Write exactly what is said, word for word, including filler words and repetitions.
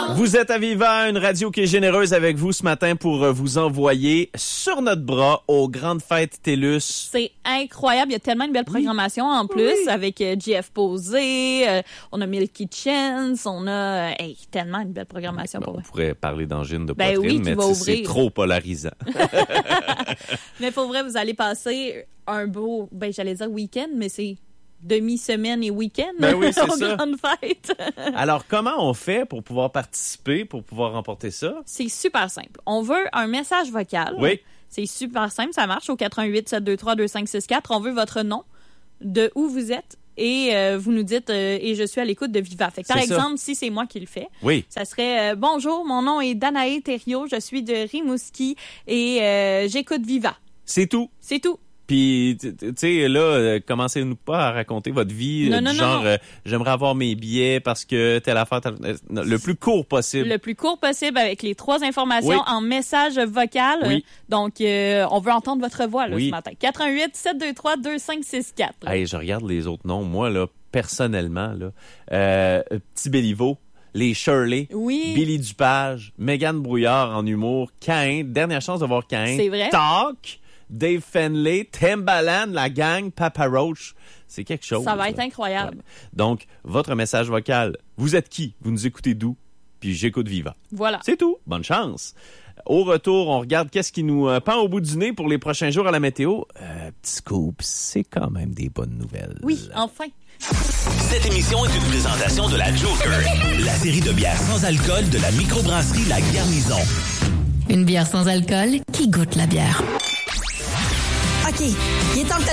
Vous êtes à Viva, une radio qui est généreuse avec vous ce matin pour vous envoyer sur notre bras aux grandes fêtes TELUS. C'est incroyable. Il y a tellement une belle programmation oui. en plus oui. avec euh, J F Posé, euh, on a Milky Chance, on a euh, hey, tellement une belle programmation ben, pour On pourrait parler d'angine de ben poitrine, oui, mais c'est trop polarisant. Mais pour vrai, vous allez passer un beau, ben j'allais dire week-end, mais c'est demi-semaine et week-end ben oui, c'est aux ça. grandes fêtes. Alors, comment on fait pour pouvoir participer, pour pouvoir remporter ça? C'est super simple. On veut un message vocal. Oui. C'est super simple, ça marche au quatre un huit, sept deux trois, deux cinq six quatre. On veut votre nom, de où vous êtes, et euh, vous nous dites euh, « Et je suis à l'écoute de Viva ». Fait que, par c'est exemple, ça. si c'est moi qui le fais, oui. ça serait euh, « Bonjour, mon nom est Danae Thériault, je suis de Rimouski et euh, j'écoute Viva ». C'est tout. C'est tout. Puis, tu sais, là, euh, commencez-nous pas à raconter votre vie non, euh, non, du non, genre, non. Euh, j'aimerais avoir mes billets parce que telle affaire, telle... Euh, le plus court possible. Le plus court possible avec les trois informations oui. en message vocal. Oui. Donc, euh, on veut entendre votre voix là, oui. ce matin. quatre un huit, sept deux trois, deux cinq six quatre. Hey, je regarde les autres noms. Moi, là, personnellement, là, euh, Petit Béliveau, les Shirley, oui. Billy Dupage, Mégane Brouillard en humour, Caïn, dernière chance de voir Caïn. C'est vrai. Talk, Dave Fenley, Timbaland, la gang, Papa Roach. C'est quelque chose. Ça va là. être incroyable. Ouais. Donc, votre message vocal. Vous êtes qui? Vous nous écoutez d'où? Puis j'écoute Viva. Voilà. C'est tout. Bonne chance. Au retour, on regarde qu'est-ce qui nous euh, pend au bout du nez pour les prochains jours à la météo. Euh, petit scoop, c'est quand même des bonnes nouvelles. Oui, enfin. Cette émission est une présentation de la Joker, la série de bières sans alcool de la microbrasserie La Garnison. Une bière sans alcool qui goûte la bière. OK, il est temps que